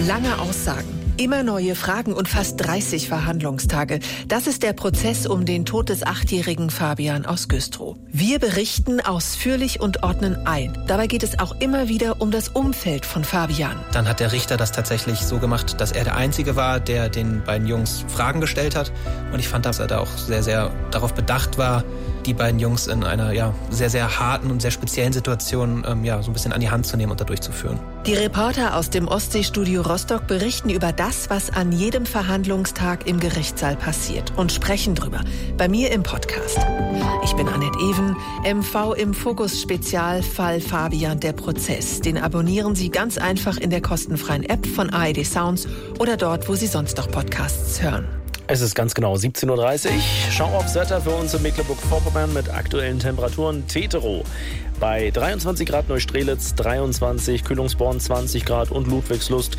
Lange Aussagen, immer neue Fragen und fast 30 Verhandlungstage. Das ist der Prozess um den Tod des 8-jährigen Fabian aus Güstrow. Wir berichten ausführlich und ordnen ein. Dabei geht es auch immer wieder um das Umfeld von Fabian. Dann hat der Richter das tatsächlich so gemacht, dass er der Einzige war, der den beiden Jungs Fragen gestellt hat. Und ich fand, dass er da auch sehr, sehr darauf bedacht war, die beiden Jungs in einer sehr, sehr harten und sehr speziellen Situation so ein bisschen an die Hand zu nehmen und da durchzuführen. Die Reporter aus dem Ostseestudio Rostock berichten über das, was an jedem Verhandlungstag im Gerichtssaal passiert und sprechen drüber. Bei mir im Podcast. Ich bin Annette Even, MV im Fokus Spezial Fall Fabian, der Prozess. Den abonnieren Sie ganz einfach in der kostenfreien App von ARD Sounds oder dort, wo Sie sonst noch Podcasts hören. Es ist ganz genau 17.30 Uhr. Schau aufs Wetter für uns in Mecklenburg-Vorpommern mit aktuellen Temperaturen. Tetero bei 23 Grad Neustrelitz, 23, Kühlungsborn 20 Grad und Ludwigslust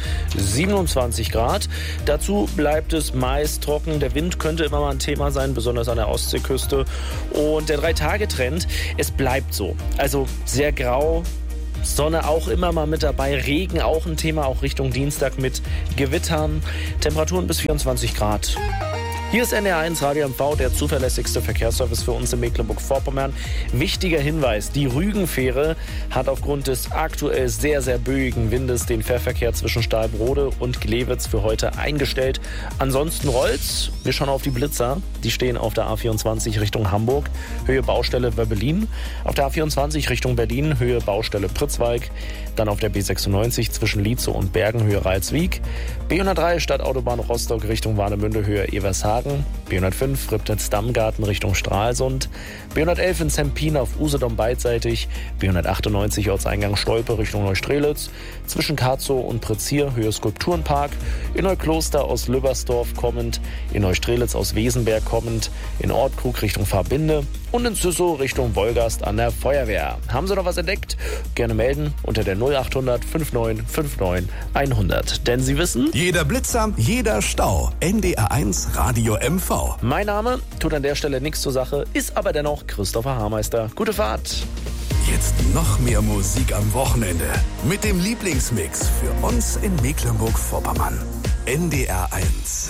27 Grad. Dazu bleibt es meist trocken. Der Wind könnte immer mal ein Thema sein, besonders an der Ostseeküste. Und der 3-Tage-Trend, es bleibt so. Also sehr grau. Sonne auch immer mal mit dabei, Regen auch ein Thema, auch Richtung Dienstag mit Gewittern, Temperaturen bis 24 Grad. Hier ist NDR1 Radio MV, der zuverlässigste Verkehrsservice für uns in Mecklenburg-Vorpommern. Wichtiger Hinweis, die Rügenfähre hat aufgrund des aktuell sehr, sehr böigen Windes den Fährverkehr zwischen Stahlbrode und Glewitz für heute eingestellt. Ansonsten rollt's. Wir schauen auf die Blitzer. Die stehen auf der A24 Richtung Hamburg, Höhe Baustelle Wöbbelin. Auf der A24 Richtung Berlin, Höhe Baustelle Pritzwalk. Dann auf der B96 zwischen Lietze und Bergen, Höhe Ralswiek. B103 Stadtautobahn Rostock Richtung Warnemünde, Höhe Evershagen. B105 Ribnitz-Dammgarten Richtung Stralsund. B111 in Zempin auf Usedom beidseitig. B198 Ortseingang Stolpe Richtung Neustrelitz. Zwischen Karzow und Prezier, Höhe Skulpturenpark. In Neukloster aus Lübbersdorf kommend. In Neustrelitz aus Wesenberg kommend. In Ortkrug Richtung Fahrbinde. Und in Züssow Richtung Wolgast an der Feuerwehr. Haben Sie noch was entdeckt? Gerne melden unter der 0800 5959 100. Denn Sie wissen, jeder Blitzer, jeder Stau. NDR1 Radio MV. Mein Name tut an der Stelle nichts zur Sache, ist aber dennoch Christopher Haarmeister. Gute Fahrt. Jetzt noch mehr Musik am Wochenende. Mit dem Lieblingsmix für uns in Mecklenburg-Vorpommern. NDR1.